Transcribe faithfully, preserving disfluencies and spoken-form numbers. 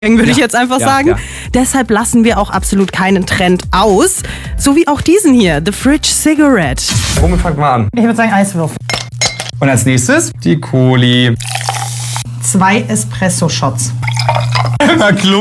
würde Ja, ich jetzt einfach ja, sagen. ja. Deshalb lassen wir auch absolut keinen Trend aus. So wie auch diesen hier, The Fridge Cigarette. Womit fangen wir an? Ich würde sagen Eiswürfel. Und als nächstes die Coli. Zwei Espresso-Shots. Na, Klo.